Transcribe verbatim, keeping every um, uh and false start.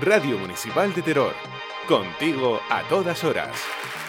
Radio Municipal de Teror. Contigo a todas horas.